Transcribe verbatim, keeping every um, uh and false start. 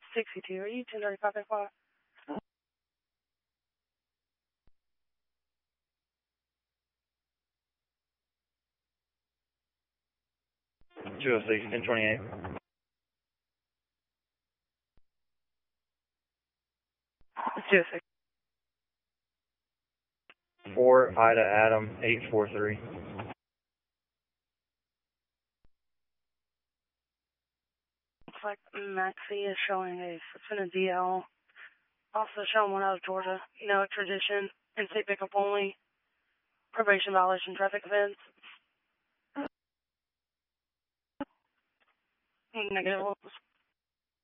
sixty-two. Are you ten thirty-five o'clock? two oh six, ten twenty-eight. two oh six. four Ida Adam eight four three. Looks like Maxie is showing a suspended D L. Also showing one out of Georgia. No extradition. In-state pickup only. Probation violation traffic offense. Negative.